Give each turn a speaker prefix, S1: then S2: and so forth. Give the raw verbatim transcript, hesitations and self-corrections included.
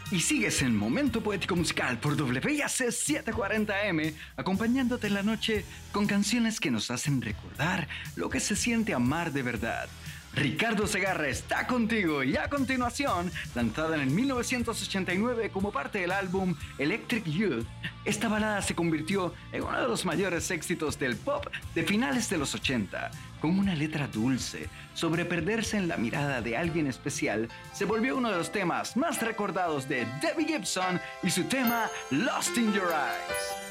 S1: Y sigues en Momento Poético Musical por W I A C setecientos cuarenta M, acompañándote en la noche con canciones que nos hacen recordar lo que se siente amar de verdad. Ricardo Segarra está contigo y a continuación, lanzada en mil novecientos ochenta y nueve como parte del álbum Electric Youth, esta balada se convirtió en uno de los mayores éxitos del pop de finales de los ochenta. Con una letra dulce sobre perderse en la mirada de alguien especial, se volvió uno de los temas más recordados de Debbie Gibson y su tema Lost in Your Eyes.